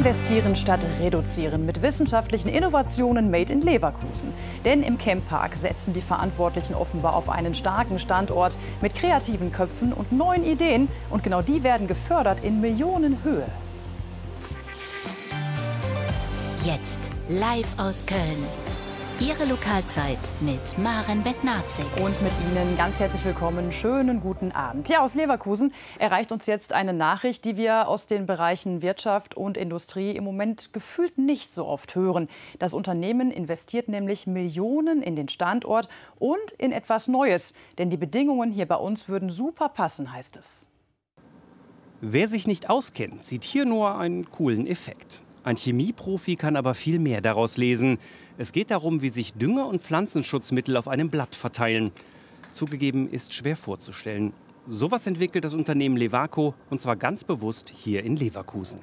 Investieren statt reduzieren mit wissenschaftlichen Innovationen made in Leverkusen. Denn im Camppark setzen die Verantwortlichen offenbar auf einen starken Standort mit kreativen Köpfen und neuen Ideen. Und genau die werden gefördert in Millionenhöhe. Jetzt live aus Köln. Ihre Lokalzeit mit Maren Bednarczyk. Und mit Ihnen ganz herzlich willkommen. Schönen guten Abend. Ja, aus Leverkusen erreicht uns jetzt eine Nachricht, die wir aus den Bereichen Wirtschaft und Industrie im Moment gefühlt nicht so oft hören. Das Unternehmen investiert nämlich Millionen in den Standort und in etwas Neues. Denn die Bedingungen hier bei uns würden super passen, heißt es. Wer sich nicht auskennt, sieht hier nur einen coolen Effekt. Ein Chemieprofi kann aber viel mehr daraus lesen. Es geht darum, wie sich Dünger- und Pflanzenschutzmittel auf einem Blatt verteilen. Zugegeben, ist schwer vorzustellen. Sowas entwickelt das Unternehmen Levaco, und zwar ganz bewusst hier in Leverkusen.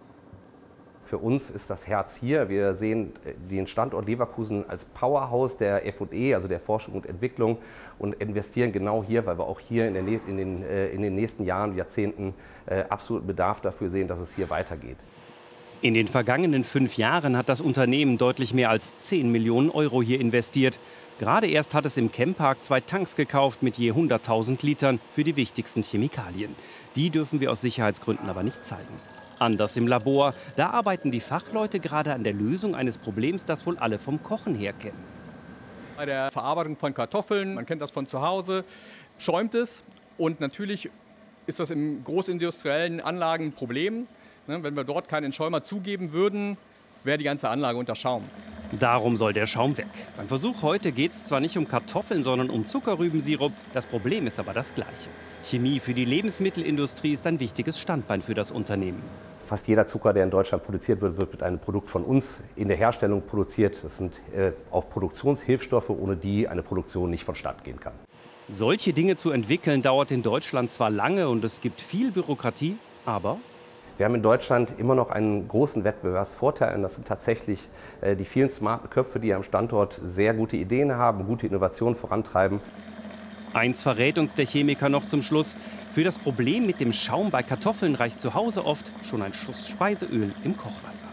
Für uns ist das Herz hier. Wir sehen den Standort Leverkusen als Powerhouse der F&E, also der Forschung und Entwicklung, und investieren genau hier, weil wir auch hier in den nächsten Jahren, Jahrzehnten absoluten Bedarf dafür sehen, dass es hier weitergeht. In den vergangenen 5 Jahren hat das Unternehmen deutlich mehr als 10 Millionen Euro hier investiert. Gerade erst hat es im Camppark 2 Tanks gekauft mit je 100.000 Litern für die wichtigsten Chemikalien. Die dürfen wir aus Sicherheitsgründen aber nicht zeigen. Anders im Labor, da arbeiten die Fachleute gerade an der Lösung eines Problems, das wohl alle vom Kochen her kennen. Bei der Verarbeitung von Kartoffeln, man kennt das von zu Hause, schäumt es. Und natürlich ist das in großindustriellen Anlagen ein Problem. Wenn wir dort keinen Schäumer zugeben würden, wäre die ganze Anlage unter Schaum. Darum soll der Schaum weg. Beim Versuch heute geht es zwar nicht um Kartoffeln, sondern um Zuckerrübensirup. Das Problem ist aber das gleiche. Chemie für die Lebensmittelindustrie ist ein wichtiges Standbein für das Unternehmen. Fast jeder Zucker, der in Deutschland produziert wird, wird mit einem Produkt von uns in der Herstellung produziert. Das sind auch Produktionshilfsstoffe, ohne die eine Produktion nicht vonstatten gehen kann. Solche Dinge zu entwickeln, dauert in Deutschland zwar lange und es gibt viel Bürokratie, aber wir haben in Deutschland immer noch einen großen Wettbewerbsvorteil, und das sind tatsächlich die vielen smarten Köpfe, die am Standort sehr gute Ideen haben, gute Innovationen vorantreiben. Eins verrät uns der Chemiker noch zum Schluss: Für das Problem mit dem Schaum bei Kartoffeln reicht zu Hause oft schon ein Schuss Speiseöl im Kochwasser.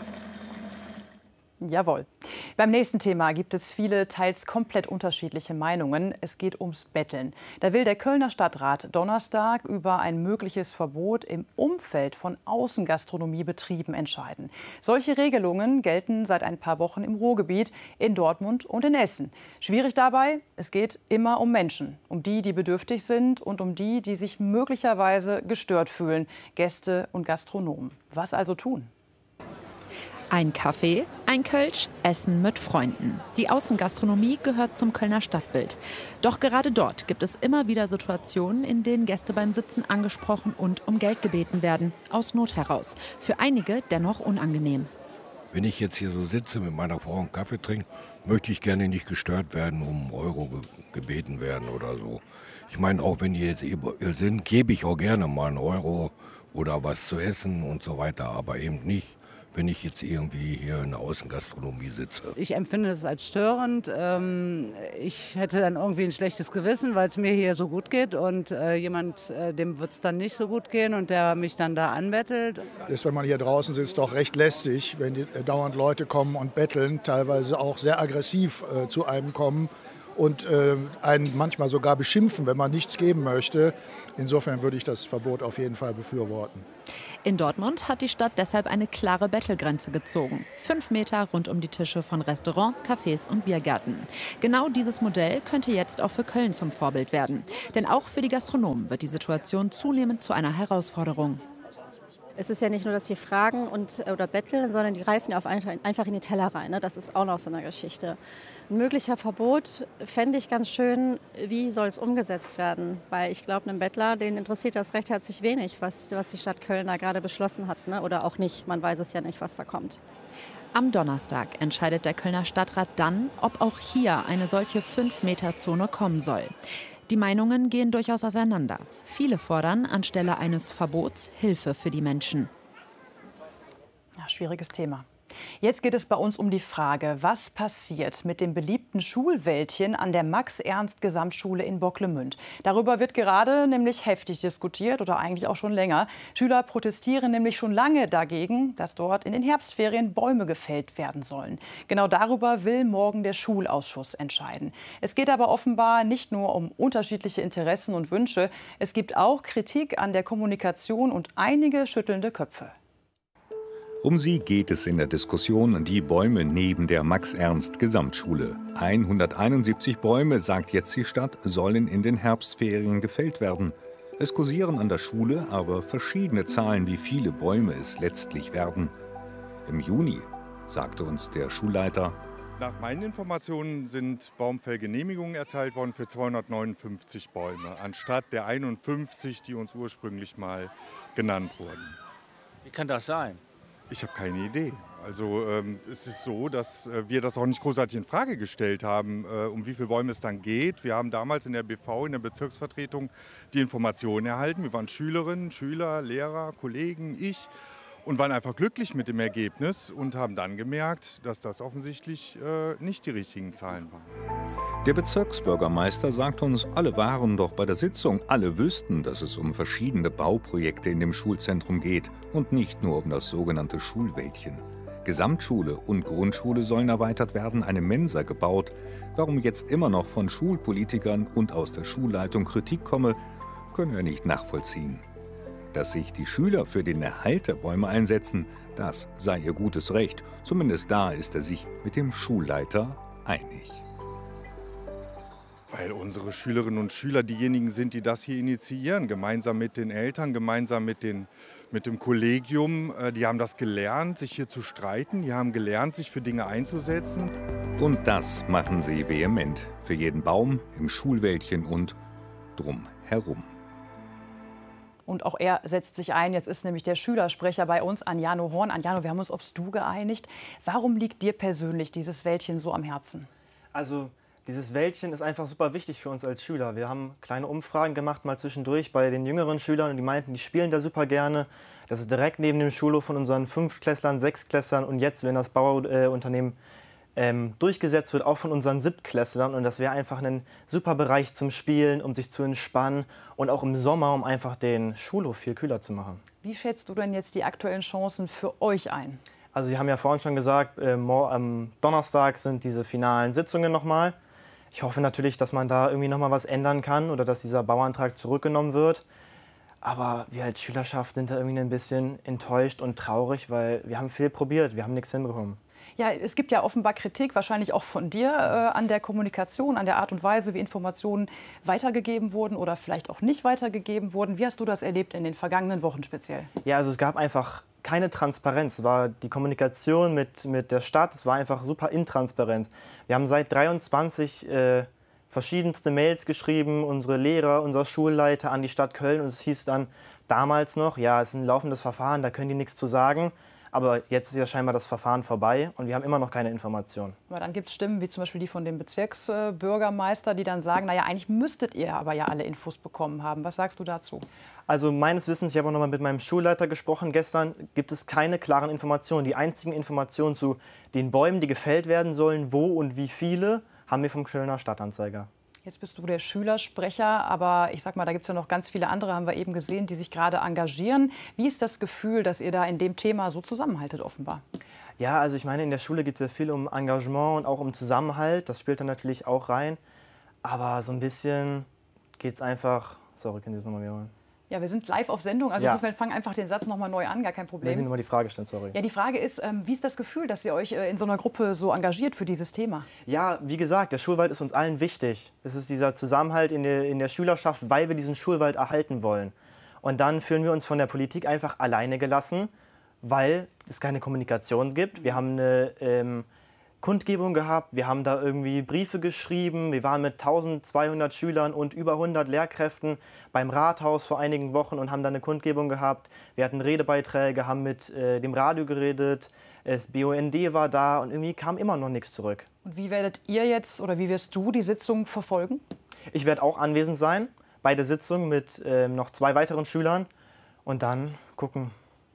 Jawohl. Beim nächsten Thema gibt es viele, teils komplett unterschiedliche Meinungen. Es geht ums Betteln. Da will der Kölner Stadtrat Donnerstag über ein mögliches Verbot im Umfeld von Außengastronomiebetrieben entscheiden. Solche Regelungen gelten seit ein paar Wochen im Ruhrgebiet, in Dortmund und in Essen. Schwierig dabei, es geht immer um Menschen. Um die, die bedürftig sind, und um die, die sich möglicherweise gestört fühlen. Gäste und Gastronomen. Was also tun? Ein Kaffee, ein Kölsch, Essen mit Freunden. Die Außengastronomie gehört zum Kölner Stadtbild. Doch gerade dort gibt es immer wieder Situationen, in denen Gäste beim Sitzen angesprochen und um Geld gebeten werden. Aus Not heraus. Für einige dennoch unangenehm. Wenn ich jetzt hier so sitze mit meiner Frau einen Kaffee trinke, möchte ich gerne nicht gestört werden, um Euro gebeten werden oder so. Ich meine, auch wenn die jetzt hier sind, gebe ich auch gerne mal einen Euro oder was zu essen und so weiter, aber eben nicht, wenn ich jetzt irgendwie hier in der Außengastronomie sitze. Ich empfinde es als störend. Ich hätte dann irgendwie ein schlechtes Gewissen, weil es mir hier so gut geht, und jemand, dem wird es dann nicht so gut gehen und der mich dann da anbettelt. Ist, wenn man hier draußen sitzt, doch recht lästig, wenn dauernd Leute kommen und betteln, teilweise auch sehr aggressiv zu einem kommen und einen manchmal sogar beschimpfen, wenn man nichts geben möchte. Insofern würde ich das Verbot auf jeden Fall befürworten. In Dortmund hat die Stadt deshalb eine klare Bettelgrenze gezogen. 5 Meter rund um die Tische von Restaurants, Cafés und Biergärten. Genau dieses Modell könnte jetzt auch für Köln zum Vorbild werden. Denn auch für die Gastronomen wird die Situation zunehmend zu einer Herausforderung. Es ist ja nicht nur, dass hier fragen oder betteln, sondern die greifen ja einfach in die Teller rein. Ne? Das ist auch noch so eine Geschichte. Ein möglicher Verbot fände ich ganz schön, wie soll es umgesetzt werden? Weil ich glaube, einem Bettler, den interessiert das recht herzlich wenig, was die Stadt Köln da gerade beschlossen hat. Ne? Oder auch nicht, man weiß es ja nicht, was da kommt. Am Donnerstag entscheidet der Kölner Stadtrat dann, ob auch hier eine solche 5-Meter-Zone kommen soll. Die Meinungen gehen durchaus auseinander. Viele fordern anstelle eines Verbots Hilfe für die Menschen. Ja, schwieriges Thema. Jetzt geht es bei uns um die Frage, was passiert mit dem beliebten Schulwäldchen an der Max-Ernst-Gesamtschule in Bocklemünd. Darüber wird gerade nämlich heftig diskutiert oder eigentlich auch schon länger. Schüler protestieren nämlich schon lange dagegen, dass dort in den Herbstferien Bäume gefällt werden sollen. Genau darüber will morgen der Schulausschuss entscheiden. Es geht aber offenbar nicht nur um unterschiedliche Interessen und Wünsche. Es gibt auch Kritik an der Kommunikation und einige schüttelnde Köpfe. Um sie geht es in der Diskussion die Bäume neben der Max-Ernst-Gesamtschule. 171 Bäume, sagt jetzt die Stadt, sollen in den Herbstferien gefällt werden. Es kursieren an der Schule aber verschiedene Zahlen, wie viele Bäume es letztlich werden. Im Juni, sagte uns der Schulleiter, nach meinen Informationen sind Baumfellgenehmigungen erteilt worden für 259 Bäume, anstatt der 51, die uns ursprünglich mal genannt wurden. Wie kann das sein? Ich habe keine Idee. Also es ist so, dass wir das auch nicht großartig in Frage gestellt haben, um wie viele Bäume es dann geht. Wir haben damals in der BV, in der Bezirksvertretung, die Informationen erhalten. Wir waren Schülerinnen, Schüler, Lehrer, Kollegen, ich und waren einfach glücklich mit dem Ergebnis und haben dann gemerkt, dass das offensichtlich nicht die richtigen Zahlen waren. Der Bezirksbürgermeister sagt uns, alle waren doch bei der Sitzung, alle wüssten, dass es um verschiedene Bauprojekte in dem Schulzentrum geht und nicht nur um das sogenannte Schulwäldchen. Gesamtschule und Grundschule sollen erweitert werden, eine Mensa gebaut. Warum jetzt immer noch von Schulpolitikern und aus der Schulleitung Kritik komme, können wir nicht nachvollziehen. Dass sich die Schüler für den Erhalt der Bäume einsetzen, das sei ihr gutes Recht. Zumindest da ist er sich mit dem Schulleiter einig. Weil unsere Schülerinnen und Schüler diejenigen sind, die das hier initiieren, gemeinsam mit den Eltern, gemeinsam mit dem Kollegium. Die haben das gelernt, sich hier zu streiten, die haben gelernt, sich für Dinge einzusetzen. Und das machen sie vehement, für jeden Baum, im Schulwäldchen und drumherum. Und auch er setzt sich ein. Jetzt ist nämlich der Schülersprecher bei uns, Anjano Horn. Anjano, wir haben uns aufs Du geeinigt. Warum liegt dir persönlich dieses Wäldchen so am Herzen? Also dieses Wäldchen ist einfach super wichtig für uns als Schüler. Wir haben kleine Umfragen gemacht, mal zwischendurch bei den jüngeren Schülern. Und die meinten, die spielen da super gerne. Das ist direkt neben dem Schulhof von unseren 5-Klässlern, 6-Klässlern. Und jetzt, wenn das Bauunternehmen durchgesetzt wird, auch von unseren 7-Klässlern. Und das wäre einfach ein super Bereich zum Spielen, um sich zu entspannen. Und auch im Sommer, um einfach den Schulhof viel kühler zu machen. Wie schätzt du denn jetzt die aktuellen Chancen für euch ein? Also wir haben ja vorhin schon gesagt, am Donnerstag sind diese finalen Sitzungen nochmal. Ich hoffe natürlich, dass man da irgendwie noch mal was ändern kann oder dass dieser Bauantrag zurückgenommen wird. Aber wir als Schülerschaft sind da irgendwie ein bisschen enttäuscht und traurig, weil wir haben viel probiert, wir haben nichts hinbekommen. Ja, es gibt ja offenbar Kritik, wahrscheinlich auch von dir, an der Kommunikation, an der Art und Weise, wie Informationen weitergegeben wurden oder vielleicht auch nicht weitergegeben wurden. Wie hast du das erlebt in den vergangenen Wochen speziell? Ja, also es gab einfach keine Transparenz. Es war die Kommunikation mit der Stadt, es war einfach super intransparent. Wir haben seit 23 verschiedenste Mails geschrieben, unsere Lehrer, unser Schulleiter an die Stadt Köln. Und es hieß dann damals noch, ja, es ist ein laufendes Verfahren, da können die nichts zu sagen. Aber jetzt ist ja scheinbar das Verfahren vorbei und wir haben immer noch keine Informationen. Aber dann gibt es Stimmen, wie zum Beispiel die von dem Bezirksbürgermeister, die dann sagen, naja, eigentlich müsstet ihr aber ja alle Infos bekommen haben. Was sagst du dazu? Also meines Wissens, ich habe auch noch mal mit meinem Schulleiter gesprochen gestern, gibt es keine klaren Informationen. Die einzigen Informationen zu den Bäumen, die gefällt werden sollen, wo und wie viele, haben wir vom Kölner Stadtanzeiger. Jetzt bist du der Schülersprecher, aber ich sag mal, da gibt es ja noch ganz viele andere, haben wir eben gesehen, die sich gerade engagieren. Wie ist das Gefühl, dass ihr da in dem Thema so zusammenhaltet offenbar? Ja, also ich meine, in der Schule geht es ja viel um Engagement und auch um Zusammenhalt. Das spielt dann natürlich auch rein. Aber so ein bisschen geht es einfach... Sorry, können Sie das nochmal wiederholen? Ja, wir sind live auf Sendung, also insofern fang einfach den Satz nochmal neu an, gar kein Problem. Wenn Sie nochmal die Frage stellen, sorry. Ja, die Frage ist, wie ist das Gefühl, dass ihr euch in so einer Gruppe so engagiert für dieses Thema? Ja, wie gesagt, der Schulwald ist uns allen wichtig. Es ist dieser Zusammenhalt in der Schülerschaft, weil wir diesen Schulwald erhalten wollen. Und dann fühlen wir uns von der Politik einfach alleine gelassen, weil es keine Kommunikation gibt. Wir haben eine Kundgebung gehabt, wir haben da irgendwie Briefe geschrieben, wir waren mit 1200 Schülern und über 100 Lehrkräften beim Rathaus vor einigen Wochen und haben da eine Kundgebung gehabt. Wir hatten Redebeiträge, haben mit dem Radio geredet, das BUND war da und irgendwie kam immer noch nichts zurück. Und wie werdet ihr jetzt oder wie wirst du die Sitzung verfolgen? Ich werde auch anwesend sein bei der Sitzung mit noch 2 weiteren Schülern und dann gucken.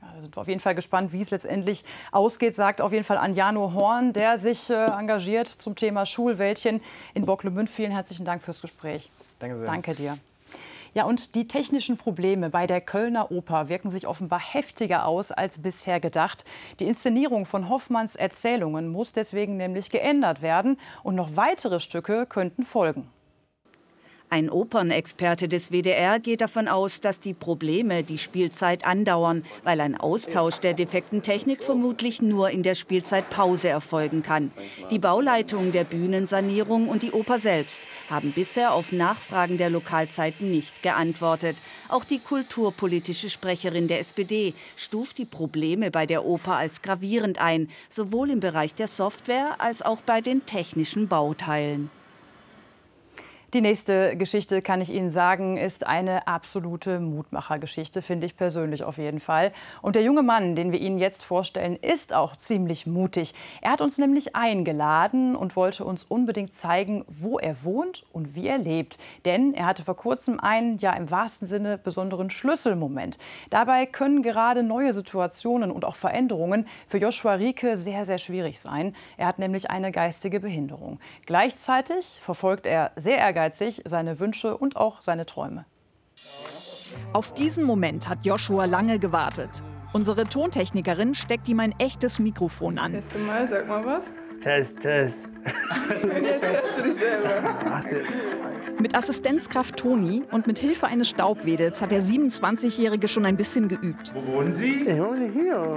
Da sind wir auf jeden Fall gespannt, wie es letztendlich ausgeht, sagt auf jeden Fall Anjano Horn, der sich engagiert zum Thema Schulwäldchen in Bocklemünd. Vielen herzlichen Dank fürs Gespräch. Danke sehr. Danke dir. Ja, und die technischen Probleme bei der Kölner Oper wirken sich offenbar heftiger aus als bisher gedacht. Die Inszenierung von Hoffmanns Erzählungen muss deswegen nämlich geändert werden und noch weitere Stücke könnten folgen. Ein Opernexperte des WDR geht davon aus, dass die Probleme die Spielzeit andauern, weil ein Austausch der defekten Technik vermutlich nur in der Spielzeitpause erfolgen kann. Die Bauleitung der Bühnensanierung und die Oper selbst haben bisher auf Nachfragen der Lokalzeiten nicht geantwortet. Auch die kulturpolitische Sprecherin der SPD stuft die Probleme bei der Oper als gravierend ein, sowohl im Bereich der Software als auch bei den technischen Bauteilen. Die nächste Geschichte, kann ich Ihnen sagen, ist eine absolute Mutmachergeschichte, finde ich persönlich auf jeden Fall. Und der junge Mann, den wir Ihnen jetzt vorstellen, ist auch ziemlich mutig. Er hat uns nämlich eingeladen und wollte uns unbedingt zeigen, wo er wohnt und wie er lebt. Denn er hatte vor kurzem einen, ja im wahrsten Sinne, besonderen Schlüsselmoment. Dabei können gerade neue Situationen und auch Veränderungen für Joshua Rieke sehr, sehr schwierig sein. Er hat nämlich eine geistige Behinderung. Gleichzeitig verfolgt er sehr ehrgeizig seine Wünsche und auch seine Träume. Auf diesen Moment hat Joshua lange gewartet. Unsere Tontechnikerin steckt ihm ein echtes Mikrofon an. Teste mal, sag mal was. Test. Jetzt test du dich selber. Mit Assistenzkraft Toni und mit Hilfe eines Staubwedels hat der 27-Jährige schon ein bisschen geübt. Wo wohnen Sie? Ich wohne hier.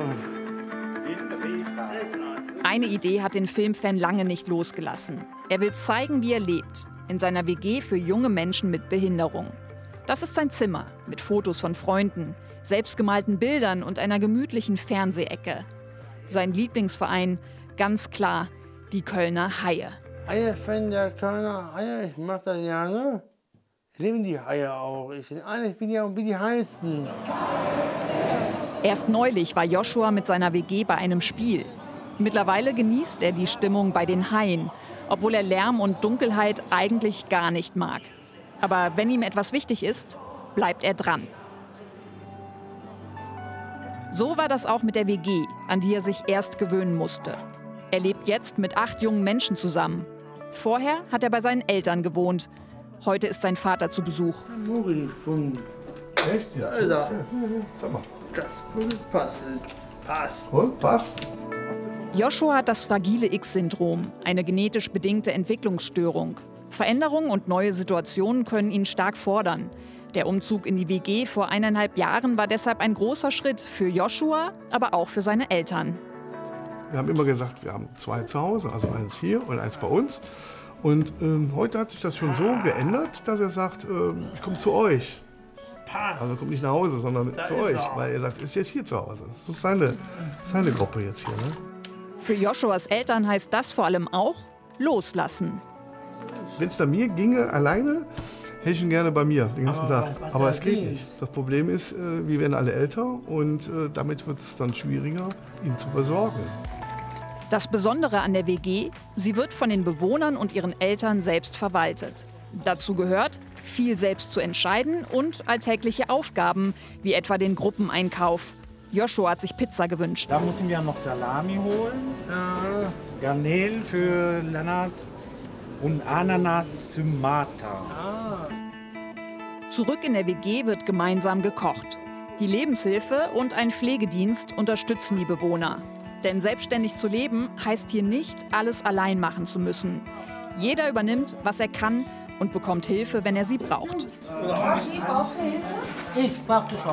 Eine Idee hat den Filmfan lange nicht losgelassen. Er will zeigen, wie er lebt. In seiner WG für junge Menschen mit Behinderung. Das ist sein Zimmer mit Fotos von Freunden, selbstgemalten Bildern und einer gemütlichen Fernsehecke. Sein Lieblingsverein, ganz klar, die Kölner Haie. Haie-Fan der Kölner Haie, ich mag das gerne. Ich liebe die Haie auch. Ich bin ja wie die heißen. Erst neulich war Joshua mit seiner WG bei einem Spiel. Mittlerweile genießt er die Stimmung bei den Haien, obwohl er Lärm und Dunkelheit eigentlich gar nicht mag. Aber wenn ihm etwas wichtig ist, bleibt er dran. So war das auch mit der WG, an die er sich erst gewöhnen musste. Er lebt jetzt mit 8 jungen Menschen zusammen. Vorher hat er bei seinen Eltern gewohnt. Heute ist sein Vater zu Besuch. Echt? Ja. Alter. Sag mal. Das würde passen. Passt. Und? Passt? Joshua hat das fragile X-Syndrom, eine genetisch bedingte Entwicklungsstörung. Veränderungen und neue Situationen können ihn stark fordern. Der Umzug in die WG vor 1,5 Jahren war deshalb ein großer Schritt für Joshua, aber auch für seine Eltern. Wir haben immer gesagt, wir haben 2 zu Hause, also eins hier und eins bei uns. Und heute hat sich das schon so geändert, dass er sagt, ich komme zu euch. Also kommt nicht nach Hause, sondern zu euch, weil er sagt, ist jetzt hier zu Hause. Das ist seine Gruppe jetzt hier. Ne? Für Joshuas Eltern heißt das vor allem auch loslassen. Wenn es nach mir ginge, alleine, hätte ich ihn gerne bei mir den ganzen Tag. Aber es geht nicht. Das Problem ist, wir werden alle älter und damit wird es dann schwieriger, ihn zu versorgen. Das Besondere an der WG, sie wird von den Bewohnern und ihren Eltern selbst verwaltet. Dazu gehört, viel selbst zu entscheiden und alltägliche Aufgaben, wie etwa den Gruppeneinkauf. Joshua hat sich Pizza gewünscht. Da müssen wir noch Salami holen, Garnelen für Lennart und Ananas für Martha. Zurück in der WG wird gemeinsam gekocht. Die Lebenshilfe und ein Pflegedienst unterstützen die Bewohner. Denn selbstständig zu leben heißt hier nicht, alles allein machen zu müssen. Jeder übernimmt, was er kann und bekommt Hilfe, wenn er sie braucht. Brauchst du Hilfe? Ich brauchte schon.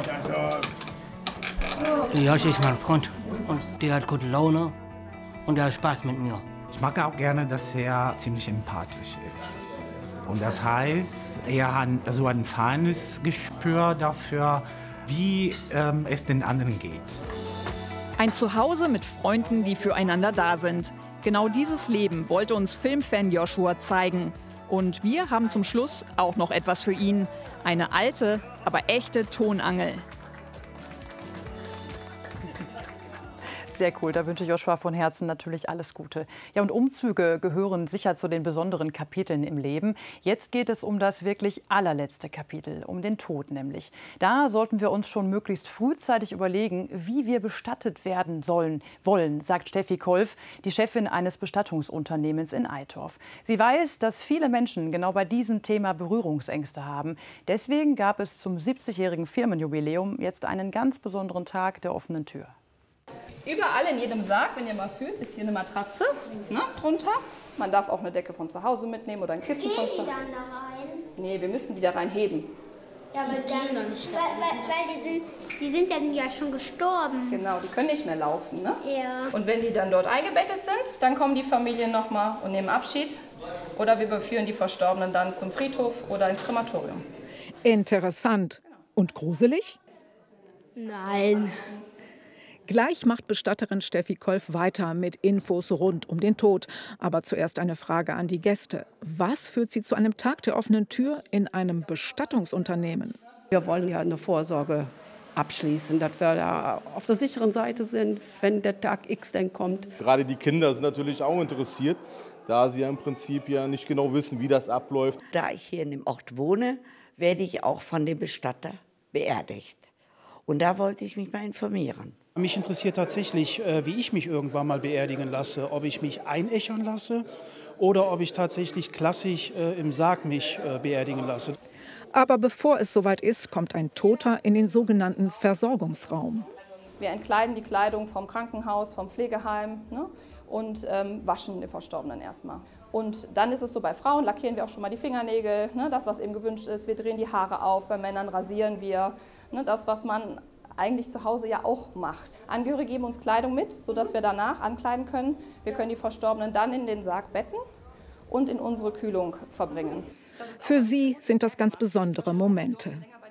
Joshi ist mein Freund und der hat gute Laune und der hat Spaß mit mir. Ich mag auch gerne, dass er ziemlich empathisch ist. Und das heißt, er hat so ein feines Gespür dafür, wie es den anderen geht. Ein Zuhause mit Freunden, die füreinander da sind. Genau dieses Leben wollte uns Filmfan Joshua zeigen. Und wir haben zum Schluss auch noch etwas für ihn. Eine alte, aber echte Tonangel. Sehr cool, da wünsche ich Joshua von Herzen natürlich alles Gute. Ja, und Umzüge gehören sicher zu den besonderen Kapiteln im Leben. Jetzt geht es um das wirklich allerletzte Kapitel, um den Tod nämlich. Da sollten wir uns schon möglichst frühzeitig überlegen, wie wir bestattet werden wollen, sagt Steffi Kolf, die Chefin eines Bestattungsunternehmens in Eitorf. Sie weiß, dass viele Menschen genau bei diesem Thema Berührungsängste haben. Deswegen gab es zum 70-jährigen Firmenjubiläum jetzt einen ganz besonderen Tag der offenen Tür. Überall in jedem Sarg, wenn ihr mal fühlt, ist hier eine Matratze, ne, drunter. Man darf auch eine Decke von zu Hause mitnehmen oder ein Kissen von zu Hause. Gehen die dann da rein? Nee, wir müssen die da rein heben. Ja, aber die dann nicht weil die sind dann ja schon gestorben. Genau, die können nicht mehr laufen, ne? Ja. Und wenn die dann dort eingebettet sind, dann kommen die Familien nochmal und nehmen Abschied. Oder wir überführen die Verstorbenen dann zum Friedhof oder ins Krematorium. Interessant. Und gruselig? Nein. Gleich macht Bestatterin Steffi Kolf weiter mit Infos rund um den Tod. Aber zuerst eine Frage an die Gäste. Was führt Sie zu einem Tag der offenen Tür in einem Bestattungsunternehmen? Wir wollen ja eine Vorsorge abschließen, dass wir da auf der sicheren Seite sind, wenn der Tag X dann kommt. Gerade die Kinder sind natürlich auch interessiert, da sie ja im Prinzip ja nicht genau wissen, wie das abläuft. Da ich hier in dem Ort wohne, werde ich auch von dem Bestatter beerdigt. Und da wollte ich mich mal informieren. Mich interessiert tatsächlich, wie ich mich irgendwann mal beerdigen lasse. Ob ich mich einäschern lasse oder ob ich tatsächlich klassisch im Sarg mich beerdigen lasse. Aber bevor es soweit ist, kommt ein Toter in den sogenannten Versorgungsraum. Wir entkleiden die Kleidung vom Krankenhaus, vom Pflegeheim, ne, und waschen den Verstorbenen erstmal. Und dann ist es so, bei Frauen lackieren wir auch schon mal die Fingernägel, ne, das, was eben gewünscht ist. Wir drehen die Haare auf, bei Männern rasieren wir, ne, das, was man eigentlich zu Hause ja auch macht. Angehörige geben uns Kleidung mit, sodass wir danach ankleiden können. Wir können die Verstorbenen dann in den Sarg betten und in unsere Kühlung verbringen. Für sie sind das ganz besondere Momente.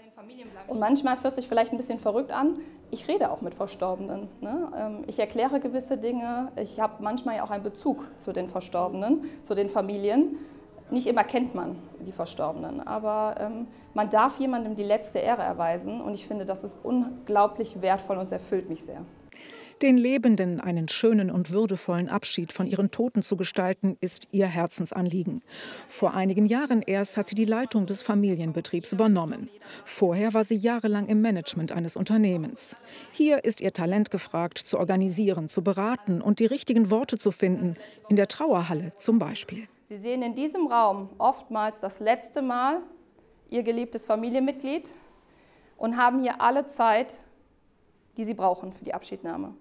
Und manchmal, es hört sich vielleicht ein bisschen verrückt an, ich rede auch mit Verstorbenen. Ne? Ich erkläre gewisse Dinge. Ich habe manchmal ja auch einen Bezug zu den Verstorbenen, zu den Familien. Nicht immer kennt man die Verstorbenen, aber man darf jemandem die letzte Ehre erweisen. Und ich finde, das ist unglaublich wertvoll und es erfüllt mich sehr. Den Lebenden einen schönen und würdevollen Abschied von ihren Toten zu gestalten, ist ihr Herzensanliegen. Vor einigen Jahren erst hat sie die Leitung des Familienbetriebs übernommen. Vorher war sie jahrelang im Management eines Unternehmens. Hier ist ihr Talent gefragt, zu organisieren, zu beraten und die richtigen Worte zu finden, in der Trauerhalle zum Beispiel. Sie sehen in diesem Raum oftmals das letzte Mal Ihr geliebtes Familienmitglied und haben hier alle Zeit, die Sie brauchen für die Abschiednahme.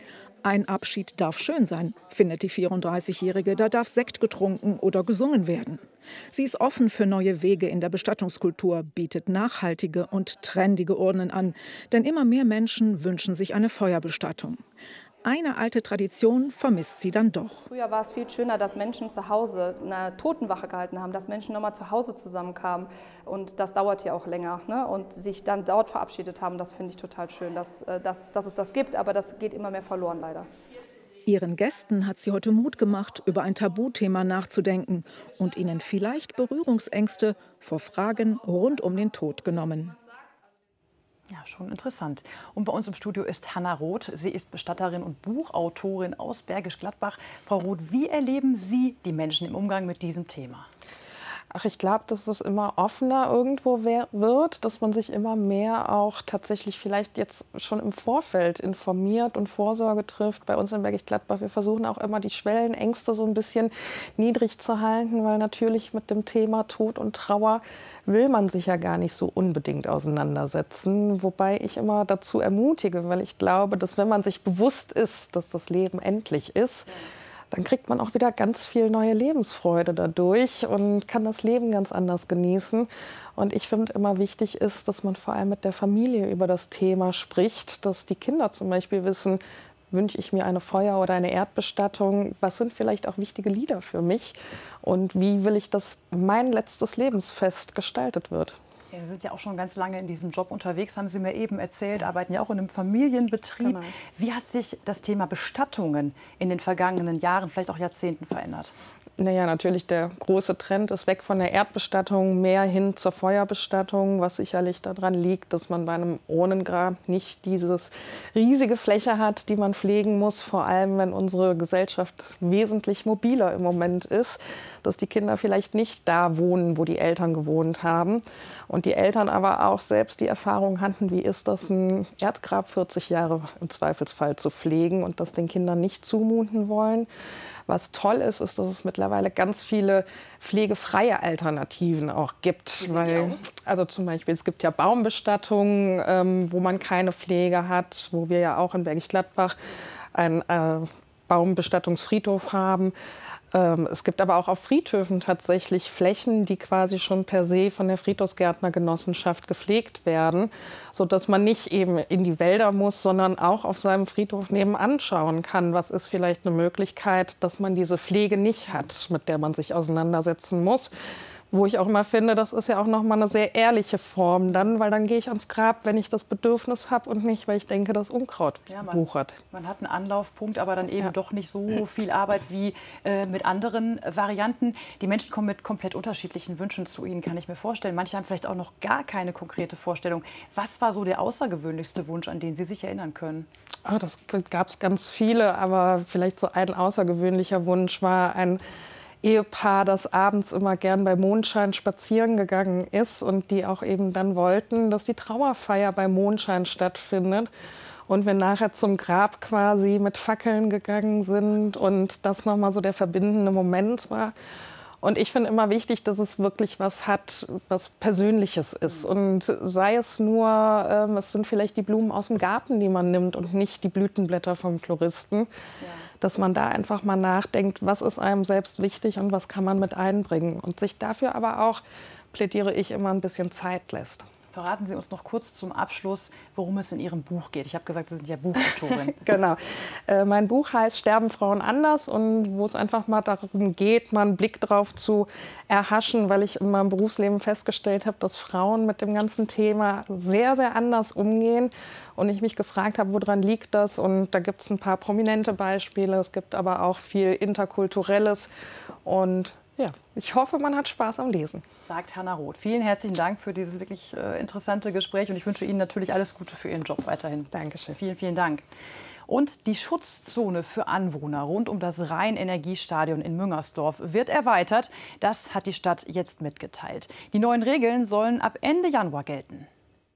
Ein Abschied darf schön sein, findet die 34-Jährige. Da darf Sekt getrunken oder gesungen werden. Sie ist offen für neue Wege in der Bestattungskultur, bietet nachhaltige und trendige Urnen an. Denn immer mehr Menschen wünschen sich eine Feuerbestattung. Eine alte Tradition vermisst sie dann doch. Früher war es viel schöner, dass Menschen zu Hause eine Totenwache gehalten haben, dass Menschen nochmal zu Hause zusammenkamen. Und das dauert ja auch länger. Ne? Und sich dann dort verabschiedet haben, das finde ich total schön, dass es das gibt. Aber das geht immer mehr verloren, leider. Ihren Gästen hat sie heute Mut gemacht, über ein Tabuthema nachzudenken und ihnen vielleicht Berührungsängste vor Fragen rund um den Tod genommen. Ja, schon interessant. Und bei uns im Studio ist Hanna Roth. Sie ist Bestatterin und Buchautorin aus Bergisch Gladbach. Frau Roth, wie erleben Sie die Menschen im Umgang mit diesem Thema? Ach, ich glaube, dass es immer offener irgendwo wird, dass man sich immer mehr auch tatsächlich vielleicht jetzt schon im Vorfeld informiert und Vorsorge trifft. Bei uns in Bergisch Gladbach, wir versuchen auch immer die Schwellenängste so ein bisschen niedrig zu halten, weil natürlich mit dem Thema Tod und Trauer will man sich ja gar nicht so unbedingt auseinandersetzen. Wobei ich immer dazu ermutige, weil ich glaube, dass wenn man sich bewusst ist, dass das Leben endlich ist, dann kriegt man auch wieder ganz viel neue Lebensfreude dadurch und kann das Leben ganz anders genießen. Und ich finde immer wichtig ist, dass man vor allem mit der Familie über das Thema spricht, dass die Kinder zum Beispiel wissen, wünsche ich mir eine Feuer- oder eine Erdbestattung, was sind vielleicht auch wichtige Lieder für mich und wie will ich, dass mein letztes Lebensfest gestaltet wird. Ja, Sie sind ja auch schon ganz lange in diesem Job unterwegs, haben Sie mir eben erzählt, arbeiten ja auch in einem Familienbetrieb. Genau. Wie hat sich das Thema Bestattungen in den vergangenen Jahren, vielleicht auch Jahrzehnten verändert? Naja, natürlich der große Trend ist weg von der Erdbestattung, mehr hin zur Feuerbestattung, was sicherlich daran liegt, dass man bei einem Urnengrab nicht diese riesige Fläche hat, die man pflegen muss, vor allem wenn unsere Gesellschaft wesentlich mobiler im Moment ist, dass die Kinder vielleicht nicht da wohnen, wo die Eltern gewohnt haben und die Eltern aber auch selbst die Erfahrung hatten, wie ist das, ein Erdgrab 40 Jahre im Zweifelsfall zu pflegen und das den Kindern nicht zumuten wollen. Was toll ist, ist, dass es mittlerweile ganz viele pflegefreie Alternativen auch gibt. Weil, also zum Beispiel, es gibt ja Baumbestattungen, wo man keine Pflege hat, wo wir ja auch in Bergisch Gladbach einen Baumbestattungsfriedhof haben. Es gibt aber auch auf Friedhöfen tatsächlich Flächen, die quasi schon per se von der Friedhofsgärtnergenossenschaft gepflegt werden, sodass man nicht eben in die Wälder muss, sondern auch auf seinem Friedhof nebenan schauen kann, was ist vielleicht eine Möglichkeit, dass man diese Pflege nicht hat, mit der man sich auseinandersetzen muss. Wo ich auch immer finde, das ist ja auch noch mal eine sehr ehrliche Form dann, weil dann gehe ich ans Grab, wenn ich das Bedürfnis habe und nicht, weil ich denke, das Unkraut wuchert. Man hat einen Anlaufpunkt, aber dann eben doch nicht so viel Arbeit wie mit anderen Varianten. Die Menschen kommen mit komplett unterschiedlichen Wünschen zu Ihnen, kann ich mir vorstellen. Manche haben vielleicht auch noch gar keine konkrete Vorstellung. Was war so der außergewöhnlichste Wunsch, an den Sie sich erinnern können? Oh, das gab es ganz viele, aber vielleicht so ein außergewöhnlicher Wunsch war ein Ehepaar, das abends immer gern bei Mondschein spazieren gegangen ist und die auch eben dann wollten, dass die Trauerfeier bei Mondschein stattfindet. Und wir nachher zum Grab quasi mit Fackeln gegangen sind und das nochmal so der verbindende Moment war. Und ich finde immer wichtig, dass es wirklich was hat, was Persönliches ist. Und sei es nur, es sind vielleicht die Blumen aus dem Garten, die man nimmt und nicht die Blütenblätter vom Floristen. Ja. Dass man da einfach mal nachdenkt, was ist einem selbst wichtig und was kann man mit einbringen. Und sich dafür aber auch, plädiere ich, immer ein bisschen Zeit lässt. Verraten Sie uns noch kurz zum Abschluss, worum es in Ihrem Buch geht. Ich habe gesagt, Sie sind ja Buchautorin. Genau. Mein Buch heißt Sterben Frauen anders und wo es einfach mal darum geht, mal einen Blick drauf zu erhaschen, weil ich in meinem Berufsleben festgestellt habe, dass Frauen mit dem ganzen Thema sehr, sehr anders umgehen. Und ich mich gefragt habe, woran liegt das? Und da gibt es ein paar prominente Beispiele. Es gibt aber auch viel Interkulturelles. Und ja, ich hoffe, man hat Spaß am Lesen. Sagt Hannah Roth. Vielen herzlichen Dank für dieses wirklich interessante Gespräch. Und ich wünsche Ihnen natürlich alles Gute für Ihren Job weiterhin. Dankeschön. Vielen, vielen Dank. Und die Schutzzone für Anwohner rund um das Rhein-Energiestadion in Müngersdorf wird erweitert. Das hat die Stadt jetzt mitgeteilt. Die neuen Regeln sollen ab Ende Januar gelten.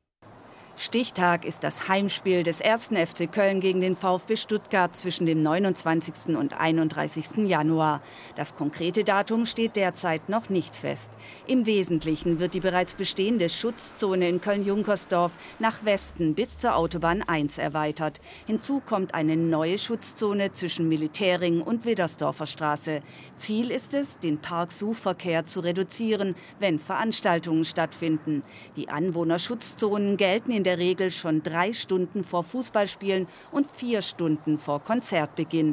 Stichtag ist das Heimspiel des 1. FC Köln gegen den VfB Stuttgart zwischen dem 29. und 31. Januar. Das konkrete Datum steht derzeit noch nicht fest. Im Wesentlichen wird die bereits bestehende Schutzzone in Köln-Junkersdorf nach Westen bis zur Autobahn 1 erweitert. Hinzu kommt eine neue Schutzzone zwischen Militärring und Widdersdorfer Straße. Ziel ist es, den Parksuchverkehr zu reduzieren, wenn Veranstaltungen stattfinden. Die Anwohnerschutzzonen gelten in der Regel schon 3 Stunden vor Fußballspielen und 4 Stunden vor Konzertbeginn.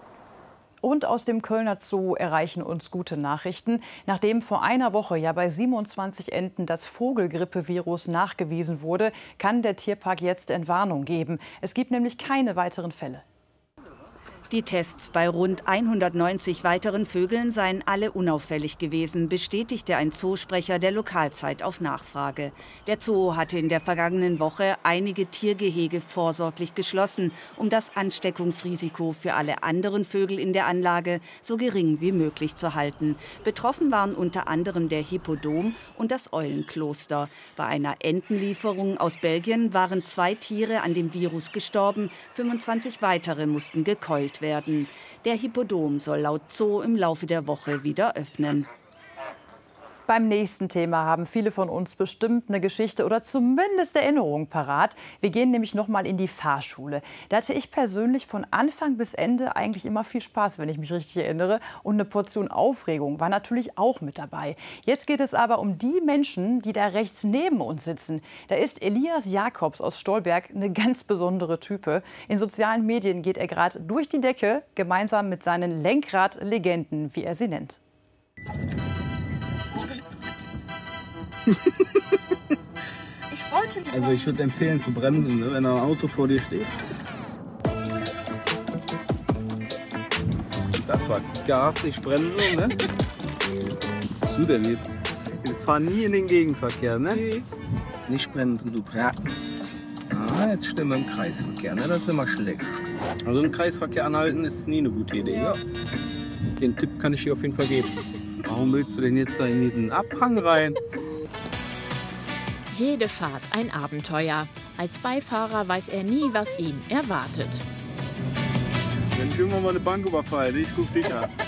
Und aus dem Kölner Zoo erreichen uns gute Nachrichten. Nachdem vor einer Woche ja bei 27 Enten das Vogelgrippevirus nachgewiesen wurde, kann der Tierpark jetzt Entwarnung geben. Es gibt nämlich keine weiteren Fälle. Die Tests bei rund 190 weiteren Vögeln seien alle unauffällig gewesen, bestätigte ein Zoosprecher der Lokalzeit auf Nachfrage. Der Zoo hatte in der vergangenen Woche einige Tiergehege vorsorglich geschlossen, um das Ansteckungsrisiko für alle anderen Vögel in der Anlage so gering wie möglich zu halten. Betroffen waren unter anderem der Hippodom und das Eulenkloster. Bei einer Entenlieferung aus Belgien waren 2 Tiere an dem Virus gestorben, 25 weitere mussten gekeult werden. Der Hippodom soll laut Zoo im Laufe der Woche wieder öffnen. Beim nächsten Thema haben viele von uns bestimmt eine Geschichte oder zumindest Erinnerungen parat. Wir gehen nämlich noch mal in die Fahrschule. Da hatte ich persönlich von Anfang bis Ende eigentlich immer viel Spaß, wenn ich mich richtig erinnere. Und eine Portion Aufregung war natürlich auch mit dabei. Jetzt geht es aber um die Menschen, die da rechts neben uns sitzen. Da ist Elias Jakobs aus Stolberg eine ganz besondere Type. In sozialen Medien geht er gerade durch die Decke, gemeinsam mit seinen Lenkradlegenden, wie er sie nennt. Also ich würde empfehlen zu bremsen, ne, wenn ein Auto vor dir steht. Das Gas, nicht bremsen, ne? Was tust du denn jetzt? Wir fahren nie in den Gegenverkehr, ne? Nee. Nicht bremsen, du bremst. Ah, jetzt stehen wir im Kreisverkehr, ne? Das ist immer schlecht. Also im Kreisverkehr anhalten ist nie eine gute Idee, ja? Den Tipp kann ich dir auf jeden Fall geben. Warum willst du denn jetzt da in diesen Abhang rein? Jede Fahrt ein Abenteuer. Als Beifahrer weiß er nie, was ihn erwartet. Wenn ich irgendwann mal eine Bank überfalle, ich ruf dich an.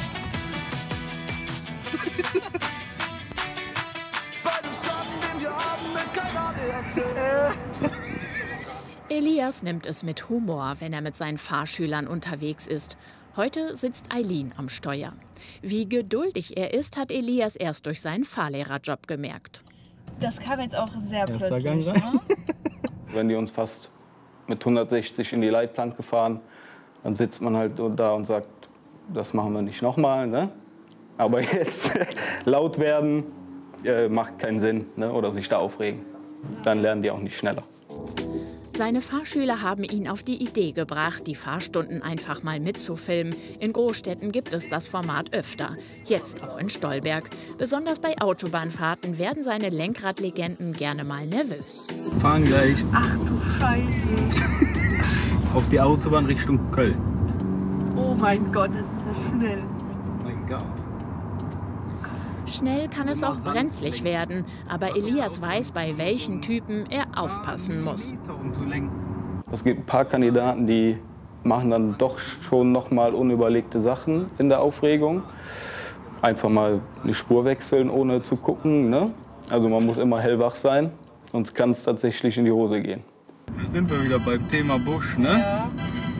Elias nimmt es mit Humor, wenn er mit seinen Fahrschülern unterwegs ist. Heute sitzt Eileen am Steuer. Wie geduldig er ist, hat Elias erst durch seinen Fahrlehrerjob gemerkt. Das kam jetzt auch sehr plötzlich. Ne? Wenn die uns fast mit 160 in die Leitplanke fahren, dann sitzt man halt da und sagt, das machen wir nicht nochmal. Ne? Aber jetzt laut werden macht keinen Sinn, ne? Oder sich da aufregen. Dann lernen die auch nicht schneller. Seine Fahrschüler haben ihn auf die Idee gebracht, die Fahrstunden einfach mal mitzufilmen. In Großstädten gibt es das Format öfter, jetzt auch in Stolberg. Besonders bei Autobahnfahrten werden seine Lenkradlegenden gerne mal nervös. Wir fahren gleich. Ach du Scheiße. Auf die Autobahn Richtung Köln. Oh mein Gott, das ist ja schnell. Mein Gott. Schnell kann es auch brenzlig werden, aber Elias weiß, bei welchen Typen er aufpassen muss. Es gibt ein paar Kandidaten, die machen dann doch schon noch mal unüberlegte Sachen in der Aufregung. Einfach mal eine Spur wechseln, ohne zu gucken. Ne? Also man muss immer hellwach sein, sonst kann es tatsächlich in die Hose gehen. Da sind wir wieder beim Thema Busch, ne? Ja.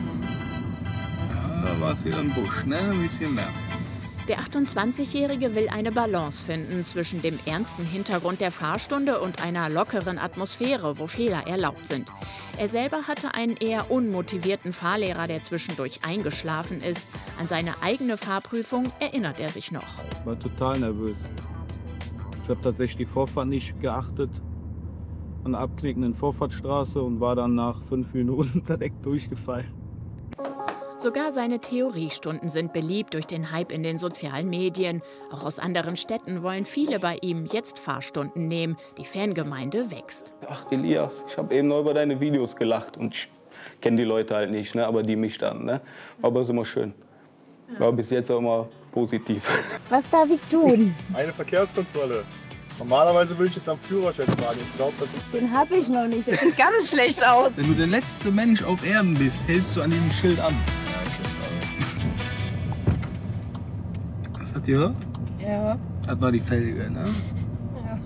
Da war es wieder ein Busch, ne? Ein bisschen mehr. Der 28-Jährige will eine Balance finden zwischen dem ernsten Hintergrund der Fahrstunde und einer lockeren Atmosphäre, wo Fehler erlaubt sind. Er selber hatte einen eher unmotivierten Fahrlehrer, der zwischendurch eingeschlafen ist. An seine eigene Fahrprüfung erinnert er sich noch. Ich war total nervös. Ich habe tatsächlich die Vorfahrt nicht geachtet an der abknickenden Vorfahrtsstraße und war dann nach 5 Minuten direkt durchgefallen. Sogar seine Theoriestunden sind beliebt durch den Hype in den sozialen Medien. Auch aus anderen Städten wollen viele bei ihm jetzt Fahrstunden nehmen. Die Fangemeinde wächst. Ach Elias, ich habe eben noch über deine Videos gelacht und ich kenne die Leute halt nicht, ne? Aber die mich dann. Ne? Aber es ist immer schön. War bis jetzt auch immer positiv. Was darf ich tun? Eine Verkehrskontrolle. Normalerweise würde ich jetzt am Führerschein fragen. Ich glaube, das ist... Den habe ich noch nicht. Das sieht ganz schlecht aus. Wenn du der letzte Mensch auf Erden bist, hältst du an diesem Schild an. Was hat ihr gehört? Ja. Das war die Felge, ne? Ja.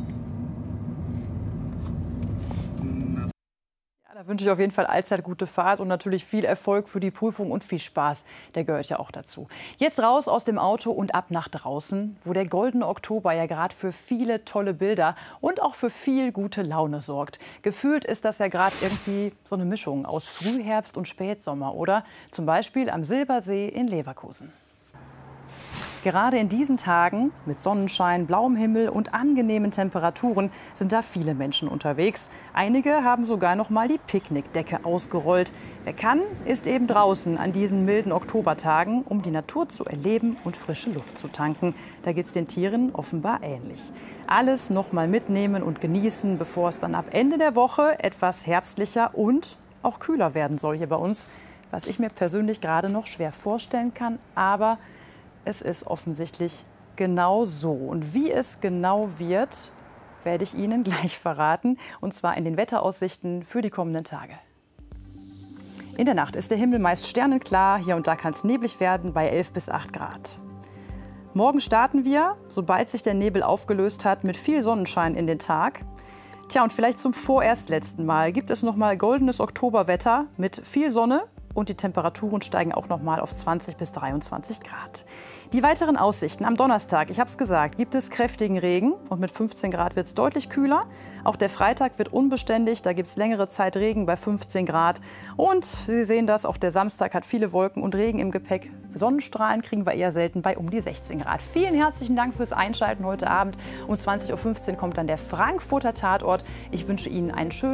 Da wünsche ich auf jeden Fall allzeit gute Fahrt und natürlich viel Erfolg für die Prüfung und viel Spaß. Der gehört ja auch dazu. Jetzt raus aus dem Auto und ab nach draußen, wo der goldene Oktober ja gerade für viele tolle Bilder und auch für viel gute Laune sorgt. Gefühlt ist das ja gerade irgendwie so eine Mischung aus Frühherbst und Spätsommer, oder? Zum Beispiel am Silbersee in Leverkusen. Gerade in diesen Tagen mit Sonnenschein, blauem Himmel und angenehmen Temperaturen sind da viele Menschen unterwegs. Einige haben sogar noch mal die Picknickdecke ausgerollt. Wer kann, ist eben draußen an diesen milden Oktobertagen, um die Natur zu erleben und frische Luft zu tanken. Da geht's den Tieren offenbar ähnlich. Alles noch mal mitnehmen und genießen, bevor es dann ab Ende der Woche etwas herbstlicher und auch kühler werden soll hier bei uns. Was ich mir persönlich gerade noch schwer vorstellen kann, aber es ist offensichtlich genau so. Und wie es genau wird, werde ich Ihnen gleich verraten. Und zwar in den Wetteraussichten für die kommenden Tage. In der Nacht ist der Himmel meist sternenklar. Hier und da kann es neblig werden bei 11 bis 8 Grad. Morgen starten wir, sobald sich der Nebel aufgelöst hat, mit viel Sonnenschein in den Tag. Tja, und vielleicht zum vorerst letzten Mal gibt es noch mal goldenes Oktoberwetter mit viel Sonne. Und die Temperaturen steigen auch noch mal auf 20 bis 23 Grad. Die weiteren Aussichten am Donnerstag, ich habe es gesagt, gibt es kräftigen Regen und mit 15 Grad wird es deutlich kühler. Auch der Freitag wird unbeständig, da gibt es längere Zeit Regen bei 15 Grad. Und Sie sehen das, auch der Samstag hat viele Wolken und Regen im Gepäck. Sonnenstrahlen kriegen wir eher selten bei um die 16 Grad. Vielen herzlichen Dank fürs Einschalten heute Abend. Um 20:15 Uhr kommt dann der Frankfurter Tatort. Ich wünsche Ihnen einen schönen